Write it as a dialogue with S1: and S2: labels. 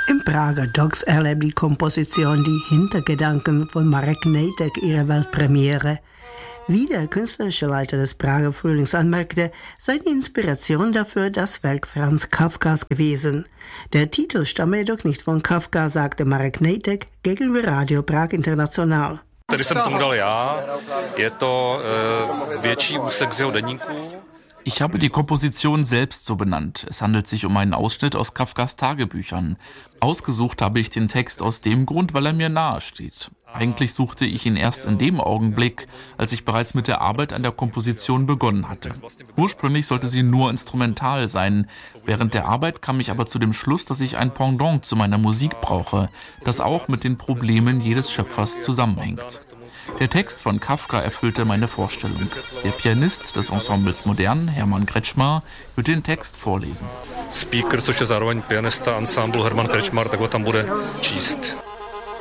S1: Im Prager Dogs erlebt die Komposition die Hintergedanken von Marek Nejtek ihre Weltpremiere. Wie der künstlerische Leiter des Prager Frühlings anmerkte, sei die Inspiration dafür das Werk Franz Kafkas gewesen. Der Titel stamme jedoch nicht von Kafka, sagte Marek Nejtek gegenüber Radio Prag International.
S2: Tady jsem tomu dal já, je to větší úsek z jeho deníku.
S3: Ich habe die Komposition selbst so benannt. Es handelt sich um einen Ausschnitt aus Kafkas Tagebüchern. Ausgesucht habe ich den Text aus dem Grund, weil er mir nahe steht. Eigentlich suchte ich ihn erst in dem Augenblick, als ich bereits mit der Arbeit an der Komposition begonnen hatte. Ursprünglich sollte sie nur instrumental sein. Während der Arbeit kam ich aber zu dem Schluss, dass ich ein Pendant zu meiner Musik brauche, das auch mit den Problemen jedes Schöpfers zusammenhängt. Der Text von Kafka erfüllte meine Vorstellung. Der Pianist des Ensembles Modern, Hermann Kretschmar, wird den Text vorlesen.
S2: Speaker, což je zároveň pianista ansamblu Hermann Kretschmar, tak ho tam bude číst.